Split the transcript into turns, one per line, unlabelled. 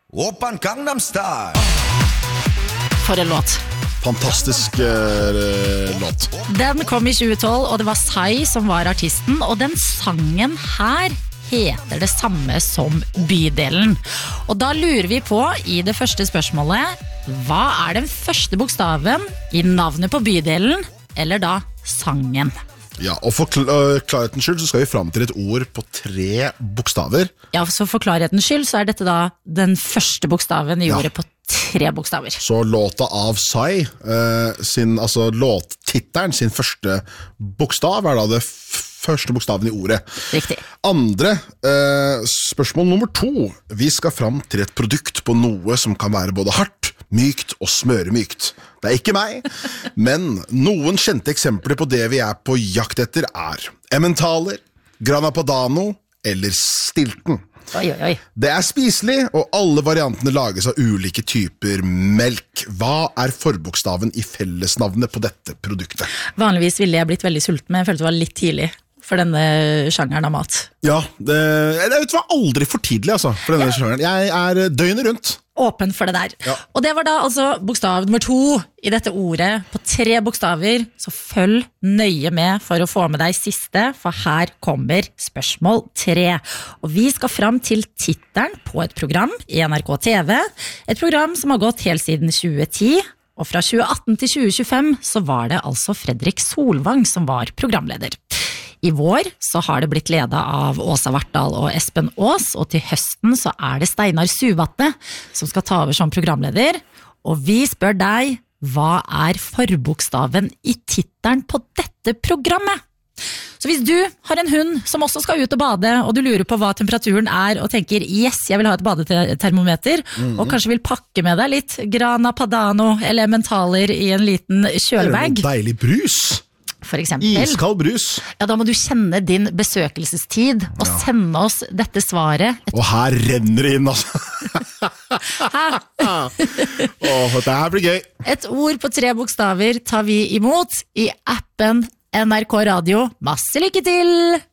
Oppan Gangnam Style.
For en låt.
Fantastisk låt.
Den kom i 2012, og det var Psy som var artisten, og den sangen her heter det samme som bydelen. Og da lurer vi på, i det første spørsmålet, hva er den første bokstaven i navnet på bydelen, eller da sangen?
Ja, og for klarhetens skyld så skal vi frem til et ord på 3 bokstaver.
Ja, så for klarhetens skyld så er dette da den første bokstaven i ordet på 3 bokstaver.
Så låta av Psy, altså låttitteren, sin første bokstav er da det første bokstaven i ordet.
Riktig.
Andre, spørsmål nummer 2. Vi skal frem til et produkt på noe som kan være både hardt, mykt og smøremykt. Det er ikke meg, men noen kjente eksempler på det vi er på jakt etter er Emmentaler, Grana Padano eller Stilton.
Oi, oi, oi.
Det er spiselig, og alle variantene lages av ulike typer melk. Hva er forbokstaven i fellesnavnet på dette produktet?
Vanligvis ville jeg blitt veldig sulten, men jeg følte det var litt tidlig for denne sjangeren av mat.
Ja, det var aldri for tidlig altså, for denne sjangeren. Jeg er døgnet rundt.
Åpen for det der.
Ja.
Og det var da altså bokstav nummer 2 i dette ordet på 3 bokstaver, så følg nøye med for å få med deg siste, for her kommer spørsmål 3. Og vi skal frem til tittelen på et program i NRK TV, et program som har gått helt siden 2010, og fra 2018 til 2025 så var det altså Fredrik Solvang som var programleder. I vår så har det blitt ledet av Åsa Vartdal og Espen Aas, og til høsten så er det Steinar Suvatne som skal ta over som programleder. Og vi spør deg, hva er forbokstaven i tittelen på dette programmet? Så hvis du har en hund som også skal ut og bade, og du lurer på hva temperaturen er, og tenker, yes, jeg vil ha et badetermometer, og kanskje vil pakke med deg litt Grana Padano eller Emmentaler i en liten kjølebag.
Deilig brus.
For eksempel.
Iskald brus.
Ja, da må du kjenne din besøkelsestid og sende oss dette svaret.
Og her renner det inn, altså. Dette her blir gøy.
Et ord på 3 bokstaver tar vi imot i appen NRK Radio. Masse lykke til!